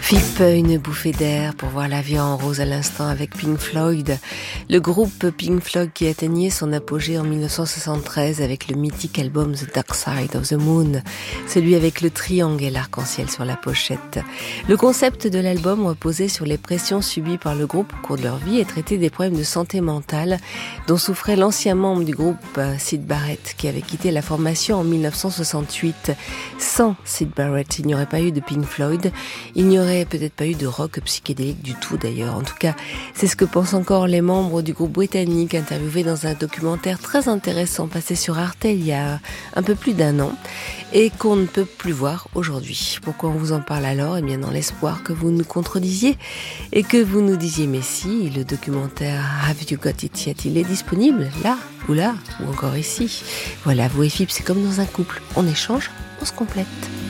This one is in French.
FIP, une bouffée d'air pour voir la vie en rose à l'instant avec Pink Floyd. Le groupe Pink Floyd qui atteignait son apogée en 1973 avec le mythique album The Dark Side of the Moon, celui avec le triangle et l'arc-en-ciel sur la pochette. Le concept de l'album reposait sur les pressions subies par le groupe au cours de leur vie et traitait des problèmes de santé mentale dont souffrait l'ancien membre du groupe Syd Barrett qui avait quitté la formation en 1968. Sans Syd Barrett, il n'y aurait pas eu de Pink Floyd, il n'y aurait peut-être pas eu de rock psychédélique du tout d'ailleurs. En tout cas, c'est ce que pensent encore les membres du groupe britannique interviewés dans un documentaire très intéressant passé sur Arte il y a un peu plus d'1 an et qu'on ne peut plus voir aujourd'hui. Pourquoi on vous en parle alors ? Eh bien dans l'espoir que vous nous contredisiez et que vous nous disiez mais si, le documentaire Have You Got It Yet, il est disponible là ou encore ici. Voilà, vous et FIP, c'est comme dans un couple, on échange, on se complète.